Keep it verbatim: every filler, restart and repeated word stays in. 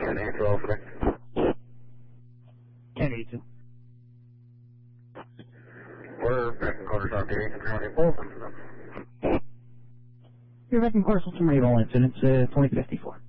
ten eighty-two today. ten eighty-two. We're back in quarters on the county Bolton. You're back in Carson from Rainbow incidents, uh, twenty fifty-four.